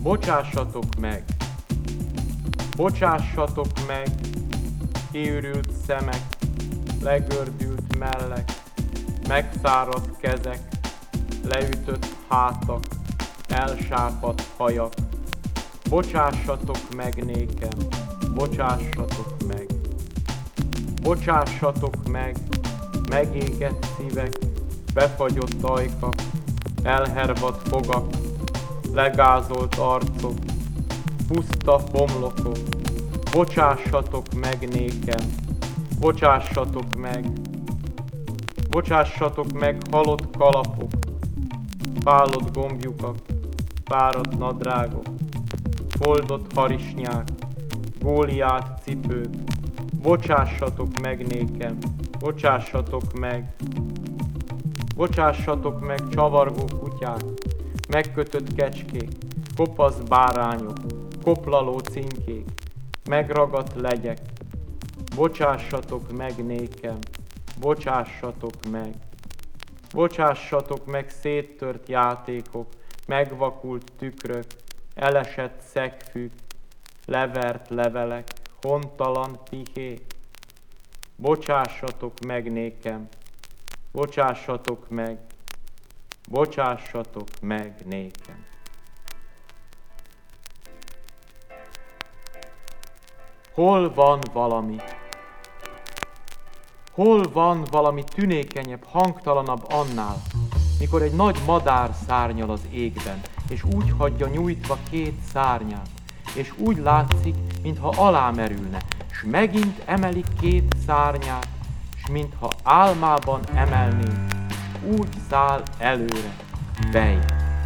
Bocsássatok meg! Bocsássatok meg! Kiürült szemek, legördült mellek, megszáradt kezek, leütött hátak, elsápadt hajak. Bocsássatok meg nékem, bocsássatok meg! Bocsássatok meg, megégett szívek, befagyott ajkak, elhervadt fogak, legázolt arcok, puszta homlokok. Bocsássatok meg nékem, bocsássatok meg! Bocsássatok meg halott kalapok, fállott gombjukak, fáradt nadrágok, foldott harisnyák, góliát cipők. Bocsássatok meg nékem, bocsássatok meg! Bocsássatok meg csavargó kutyák, megkötött kecskék, kopasz bárányok, koplaló cinkék, megragadt legyek. Bocsássatok meg nékem, bocsássatok meg! Bocsássatok meg széttört játékok, megvakult tükrök, elesett szegfűk, levert levelek, hontalan pihék. Bocsássatok meg nékem, bocsássatok meg! Bocsássatok meg nékem! Hol van valami? Hol van valami tünékenyebb, hangtalanabb annál, mikor egy nagy madár szárnyal az égben, és úgy hagyja nyújtva két szárnyát, és úgy látszik, mintha alámerülne, s megint emeli két szárnyát, s mintha álmában emelné, s úgy száll előre, bej.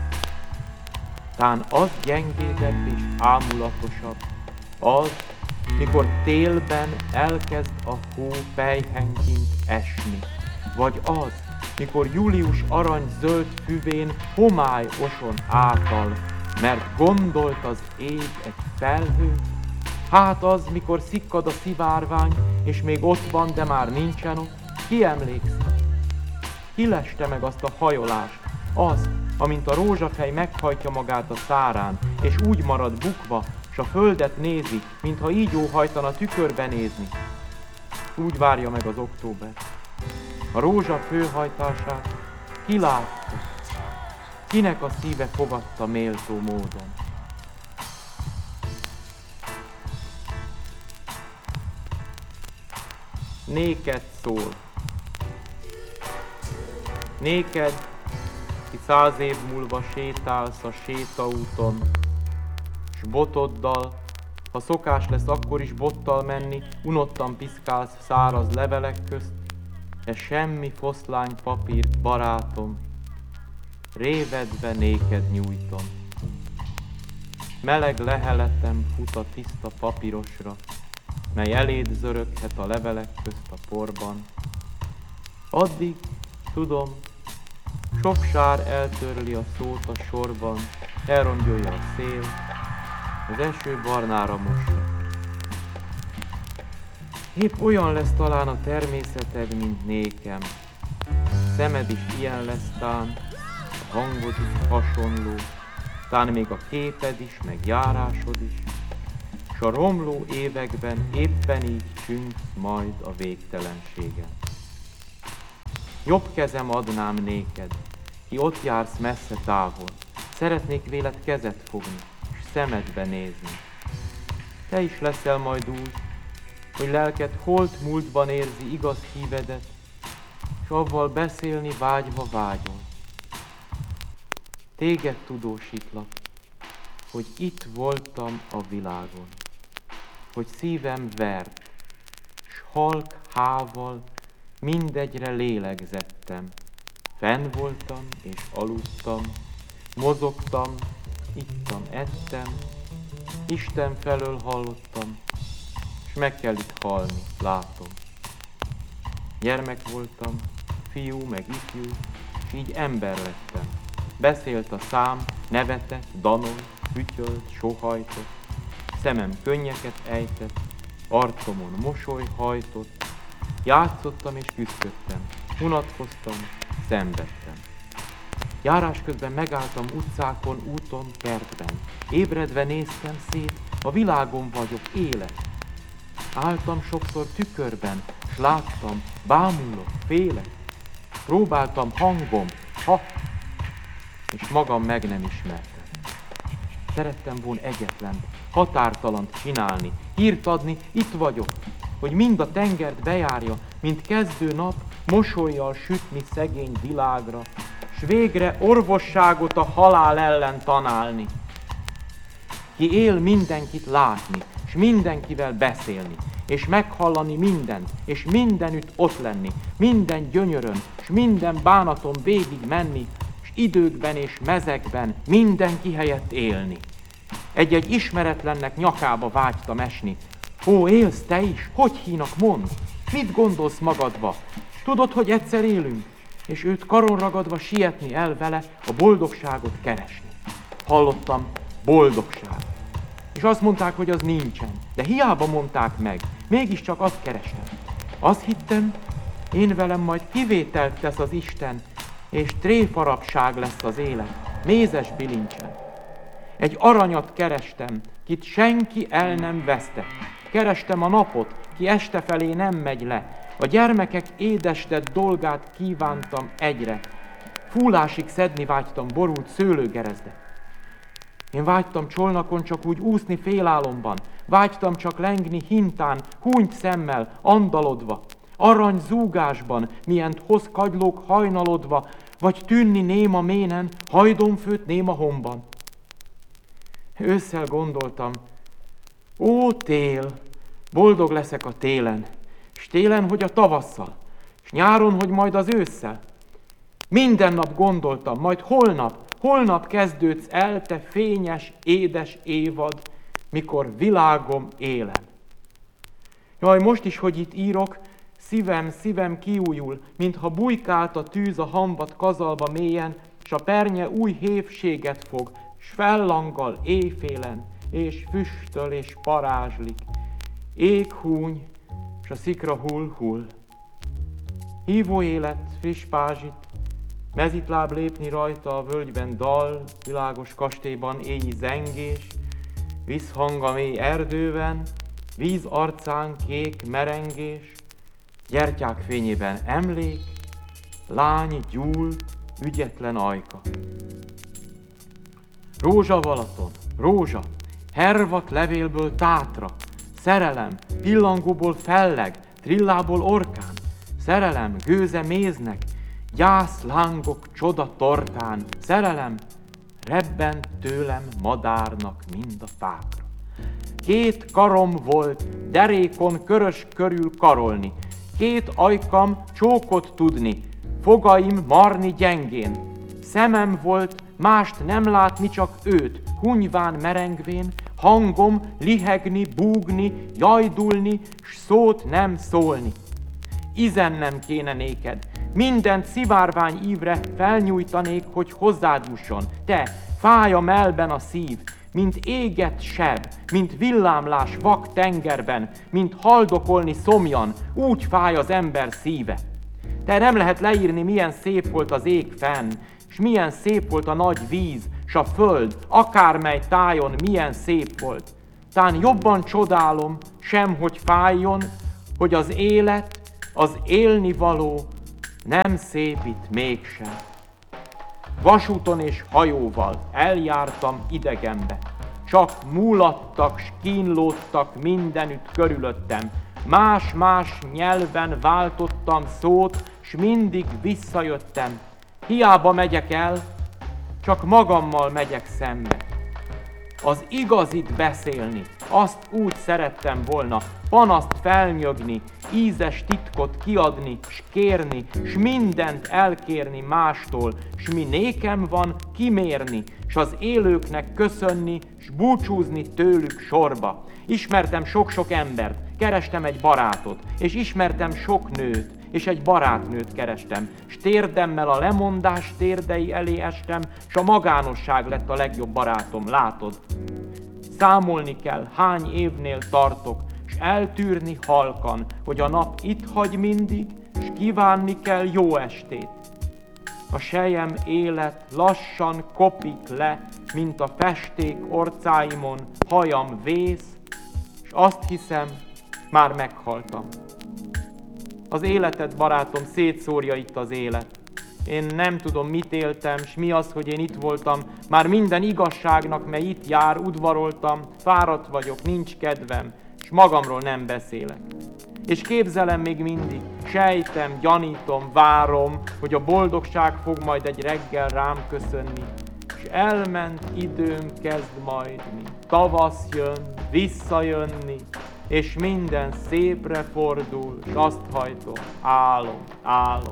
Tán az gyengédebb és ámulatosabb, az, mikor télben elkezd a hó pelyhenként esni, vagy az, mikor július arany-zöld füvén homály oson átal, mert gondolt az ég egy felhő. Hát az, mikor szikkad a szivárvány, és még ott van, de már nincsen ott. Ki emlékszik? Ki leste meg azt a hajolást? Az, amint a rózsafej meghajtja magát a szárán, és úgy marad bukva, s a földet nézi, mintha így óhajtana tükörbe nézni. Úgy várja meg az október. A rózsa főhajtását ki látta? Kinek a szíve fogadta méltó módon? Néked szól. Néked, ki 100 év múlva sétálsz a sétaúton, s botoddal, ha szokás lesz akkor is bottal menni, unottan piszkálsz száraz levelek közt, de semmi foszlány papírt, barátom, révedve néked nyújtom. Meleg leheletem fut a tiszta papírosra, mely eléd zöröghet a levelek közt a porban. Addig, tudom, sok sár eltörli a szót a sorban, elrongyolja a szél, az eső barnára mossa. Épp olyan lesz talán a természeted, mint nékem. Szemed is ilyen lesz tán, a hangod is hasonló, tán még a képed is, meg járásod is, s a romló években éppen így csüngsz majd a végtelenségen. Jobb kezem adnám néked, ki ott jársz messze távol, szeretnék véled kezet fogni, s szemedbe nézni. Te is leszel majd úgy, hogy lelked holt múltban érzi igaz hívedet, s avval beszélni vágyva vágyol. Téged tudósítlak, hogy itt voltam a világon, hogy szívem vert, s halk hával mindegyre lélegzettem. Fenn voltam és aludtam, mozogtam, ittam, ettem, Isten felől hallottam, s meg kell itt halni, látom. Gyermek voltam, fiú meg ifjú, s így ember lettem. Beszélt a szám, nevetett, danolt, fütyölt, sóhajtott, szemem könnyeket ejtett, arcomon mosoly hajtott, játszottam és küszködtem, unatkoztam, szenvedtem. Járás közben megálltam utcákon, úton, kertben. Ébredve néztem szét, a világon vagyok, élek. Álltam sokszor tükörben, s láttam, bámulok, félek. Próbáltam hangom, és magam meg nem ismertem. Szerettem volna egyetlen, határtalant csinálni, hírt adni, itt vagyok, hogy mind a tengert bejárja, mint kezdő nap, mosollyal sütni szegény világra, s végre orvosságot a halál ellen tanálni. Ki él, mindenkit látni, s mindenkivel beszélni, és meghallani mindent, és mindenütt ott lenni, minden gyönyörön, s minden bánaton végig menni, s időkben és mezekben mindenki helyett élni. Egy-egy ismeretlennek nyakába vágytam esni. Ó, élsz te is? Hogy hínak, mondd? Mit gondolsz magadba? Tudod, hogy egyszer élünk, és őt karon ragadva sietni el vele, a boldogságot keresni. Hallottam, boldogság. És azt mondták, hogy az nincsen, de hiába mondták meg, mégiscsak azt kerestem. Azt hittem, én velem majd kivételt tesz az Isten, és tréfarabság lesz az élet, mézes bilincsen. Egy aranyat kerestem, kit senki el nem vesztett. Kerestem a napot, ki este felé nem megy le. A gyermekek édesdett dolgát kívántam egyre. Fúlásig szedni vágytam borult szőlőgerezdet. Én vágytam csolnakon csak úgy úszni félálomban. Vágytam csak lengni hintán, húnyt szemmel, andalodva. Arany zúgásban, milyent hoz kagylók hajnalodva, vagy tűnni néma ménen, hajdonfőt néma homban. Ősszel gondoltam, ó tél, boldog leszek a télen, s télen, hogy a tavasszal, s nyáron, hogy majd az ősszel. Minden nap gondoltam, majd holnap kezdődsz el, te fényes, édes évad, mikor világom élem. Jaj, most is, hogy itt írok, szívem kiújul, mintha bujkált a tűz a hamvat kazalba mélyen, s a pernye új hévséget fog, s fellangal éjfélen, és füstöl és parázslik. Ég húny, s a szikra hull. Hívó élet, friss pázsit, mezitláb lépni rajta a völgyben dal, világos kastélyban éji zengés, visszhang a mély erdőben, víz arcán kék merengés, gyertyák fényében emlék, lány gyúlt, ügyetlen ajka. Rózsa Balaton, rózsa, hervat levélből tátra, szerelem, pillangóból felleg, trillából orkán, szerelem, gőze méznek, gyász lángok csoda tortán, szerelem, rebbent tőlem madárnak mind a fákra. Két karom volt, derékon körös körül karolni, két ajkam csókot tudni, fogaim marni gyengén. Szemem volt, mást nem látni, csak őt, hunyván merengvén, hangom lihegni, búgni, jajdulni, s szót nem szólni. Izennem kéne néked, mindent szivárvány ívre felnyújtanék, hogy hozzád jusson. Te, fáj a mellben a szív, mint égett seb, mint villámlás vak tengerben, mint haldokolni szomjan, úgy fáj az ember szíve. Te nem lehet leírni, milyen szép volt az ég fenn, s milyen szép volt a nagy víz, s a föld, akármely tájon milyen szép volt. Tán jobban csodálom, semhogy fájjon, hogy az élet, az élnivaló nem szépít mégsem. Vasúton és hajóval eljártam idegenbe, csak múlattak, s kínlódtak mindenütt körülöttem. Más-más nyelven váltottam szót, s mindig visszajöttem. Hiába megyek el, csak magammal megyek szembe. Az igazit beszélni, azt úgy szerettem volna, panaszt felnyögni, ízes titkot kiadni, s kérni, s mindent elkérni mástól, s mi nékem van kimérni, s az élőknek köszönni, s búcsúzni tőlük sorba. Ismertem sok-sok embert, kerestem egy barátot, és ismertem sok nőt, és egy barátnőt kerestem, s térdemmel a lemondás térdei elé estem, s a magánosság lett a legjobb barátom, látod? Számolni kell, hány évnél tartok, s eltűrni halkan, hogy a nap itt hagy mindig, s kívánni kell jó estét. A sejem élet lassan kopik le, mint a festék orcáimon, hajam vész, és azt hiszem, már meghaltam. Az életed, barátom, szétszórja itt az élet. Én nem tudom, mit éltem, s mi az, hogy én itt voltam. Már minden igazságnak, mely itt jár, udvaroltam, fáradt vagyok, nincs kedvem, s magamról nem beszélek. És képzelem még mindig, sejtem, gyanítom, várom, hogy a boldogság fog majd egy reggel rám köszönni, és elment időm kezd majd, mint tavasz jön, visszajönni, és minden szépre fordul, s azt hajtom, álom, álom.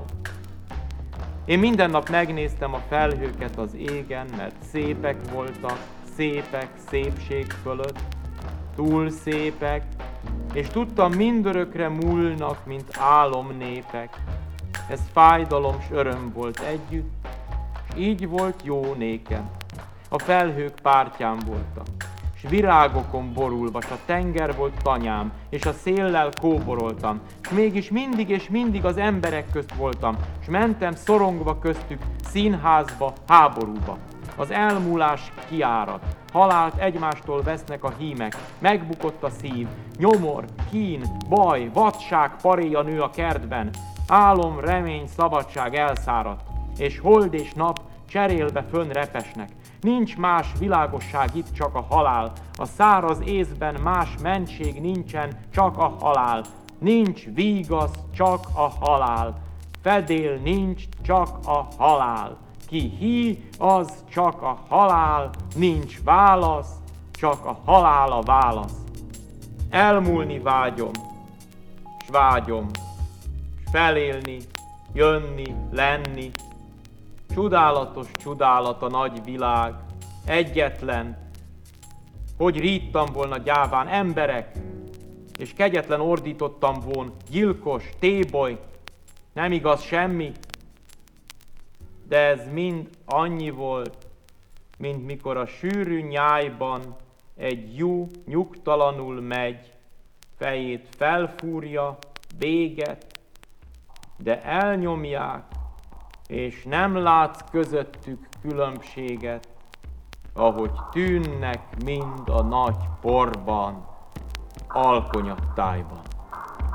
Én minden nap megnéztem a felhőket az égen, mert szépek voltak, szépek szépség fölött, túl szépek, és tudtam, mindörökre múlnak, mint álomnépek. Ez fájdalom s öröm volt együtt, s így volt jó nékem. A felhők pártján voltak, s virágokon borulva, s a tenger volt tanyám, és a széllel kóboroltam, s mégis mindig és mindig az emberek közt voltam, s mentem szorongva köztük, színházba, háborúba. Az elmúlás kiárad, halált egymástól vesznek a hímek, megbukott a szív, nyomor, kín, baj, vadság paréja nő a kertben, álom, remény, szabadság elszáradt, és hold és nap cserélve fönn repesnek. Nincs más világosság itt, csak a halál, a száraz észben más mentség nincsen, csak a halál. Nincs vígasz, csak a halál, fedél nincs, csak a halál. Ki hí, az csak a halál, nincs válasz, csak a halál a válasz. Elmúlni vágyom, s vágyom, s felélni, jönni, lenni. Csodálatos csodálat a nagy világ, egyetlen, hogy ríttam volna gyáván emberek, és kegyetlen ordítottam volna, gyilkos, téboly, nem igaz semmi, de ez mind annyi volt, mint mikor a sűrű nyájban egy jú nyugtalanul megy, fejét felfúrja, véget, de elnyomják, és nem látsz közöttük különbséget, ahogy tűnnek mind a nagy porban, alkonyattájban.